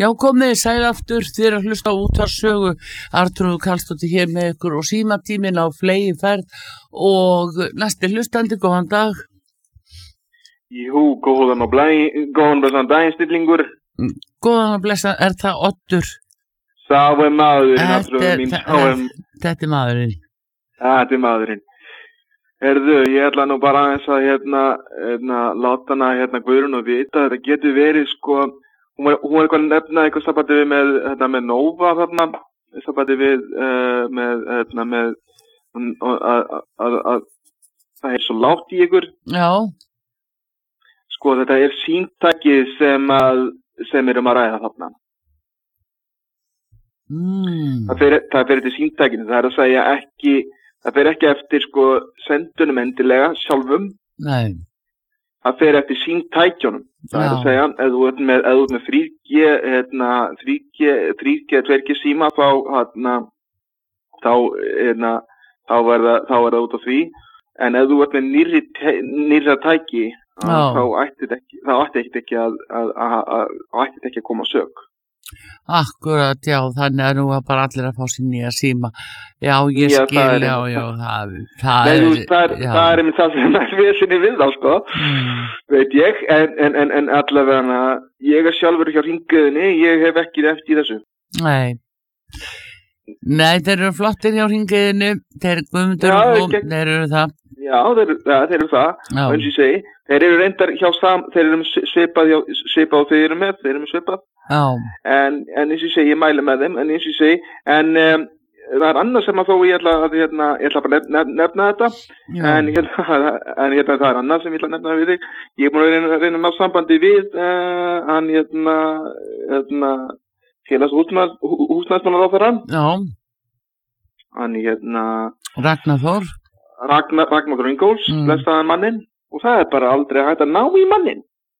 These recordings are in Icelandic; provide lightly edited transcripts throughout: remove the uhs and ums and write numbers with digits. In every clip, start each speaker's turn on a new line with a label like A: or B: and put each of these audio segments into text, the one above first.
A: Já, komið, sæl aftur, þið að hlusta á útvarpssögu, Arnþrúður Karlsdóttir hér með ykkur og símatíminn á fleygiferð og næsti hlustandi, góðan dag.
B: Jú, góðan blessan daginn, snillingur.
A: Góðan og blessan, er það Oddur?
B: Sá maðurinn, Arnþrúður mín,
A: Þetta er maðurinn.
B: Þetta er maðurinn. Herðu, ég ætla nú bara aðeins að láta hana Guðrúnu vita, þetta getur verið sko. Hún var eitthvað að nefna eitthvað sambandi við með Nova þarna, sambandi við með að það er svo lágt í ykkur.
A: Já.
B: Sko þetta er símtæki sem erum að ræða þarna. Það fer eftir símtækinu, það er að segja ekki, það fer ekki eftir sko sendunum endilega sjálfum.
A: Nei.
B: Það fer eftir símtækjunum. Það er að segja, ef þú ert með 3G, 2G síma, þá er það út af því. En ef þú ert með nýrra tæki, þá ætti þetta ekki að koma sök.
A: Akkurat, já, þannig að nú var bara allir að fá sér nýja síma. Já, ég skil, það
B: er einmitt það sem er vesinni við þá, sko, veit ég, en allavega, ég er sjálfur hjá Hringiðunni, ég hef ekki eftir þessu.
A: Nei, þeir eru flottir hjá Hringiðunni, þeir Guðmundur og þeir eru það.
B: Já, þeir eru það, og eins og ég segi, þeir eru reyndar þeir eru svipað og þeir eru með svipað.
A: Já.
B: En eins og ég segi, ég mæli með þeim, það er annað sem að þó ég ætla bara að nefna þetta, en það er annað sem ég ætla að nefna við þig. Ég er búin að reyna að ná sambandi við félags húsnæðismálaráðherra.
A: Já.
B: Ragnar Þór Ingóls, blessaðan manninn, og það er bara aldrei hægt að ná í manninn.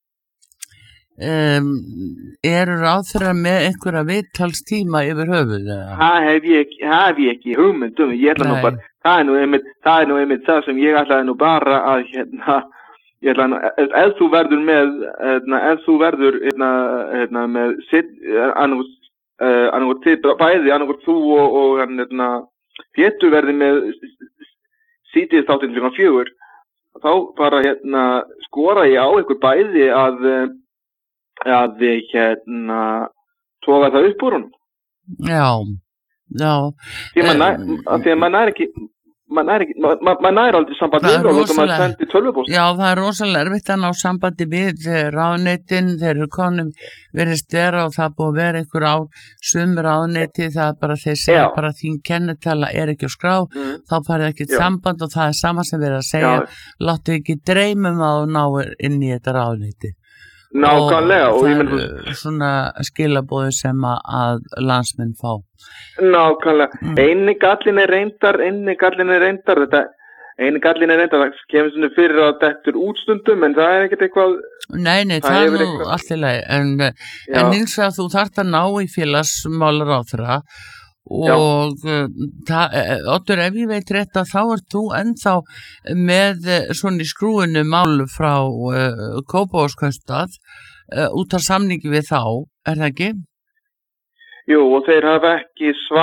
A: Eru ráðherrar með einhverja viðtalstíma yfir höfuð?
B: Það hef ég ekki hugmyndum, ég ætla nú bara, það er nú einmitt það sem ég ætlaði nú bara að ef þú verður með annarkvort þú og Pétur verði með síðið þáttinn fyrir 4, þá bara skora ég á ykkur bæði að toga það upp úr hún.
A: Já.
B: Því að maður nær aldrei samband við og þá maður sendi tölvupóst.
A: Já, það er rosalega erfitt að ná sambandi við ráðuneytin, þeir eru konum verið vera og það búið að vera einhver á sumur ráðuneyti, það er bara þeir segja bara þín kennitala er ekki á skrá, þá farið ekki samband og það er sama sem verið að segja, láttu ekki dreymum að ná inn í þetta ráðuneyti.
B: Nákvæmlega, og
A: það eru svona skilabóðu sem að landsmenn fá.
B: Nákvæmlega, eini gallin er reyndar, það kemur svona fyrir að þetta er útstundum, en það er ekkert eitthvað.
A: Nei, það er nú allt í lagi, en eins að þú þarft að ná í félagsmálaráðherra og Oddur, ef ég veit rétt að þá ert þú ennþá með svona í skrúinu mál frá Kópavogskaupstað út af samningi við þá, er það ekki?
B: Jú, og þeir hafa ekki